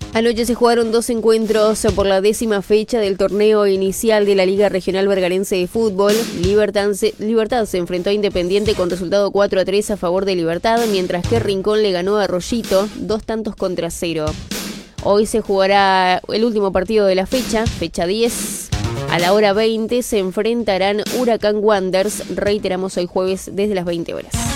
Anoche se jugaron 2 encuentros por la 10ª fecha del torneo inicial de la Liga Regional Vergarense de Fútbol. Libertad se enfrentó a Independiente con resultado 4-3 a favor de Libertad, mientras que Rincón le ganó a Rollito 2-0. Hoy se jugará el último partido de la fecha 10. A la hora 20 se enfrentarán Huracán Wanderers, reiteramos hoy jueves desde las 20 horas.